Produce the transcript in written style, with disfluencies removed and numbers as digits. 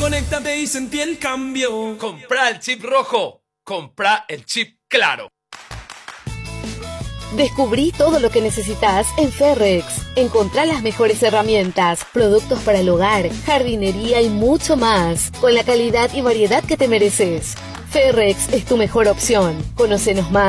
conéctate y sentí el cambio. Comprá el chip rojo, comprá el chip claro. Descubrí todo lo que necesitas en Ferrex. Encontrá las mejores herramientas, productos para el hogar, jardinería y mucho más, con la calidad y variedad que te mereces. Ferrex es tu mejor opción. Conócenos más.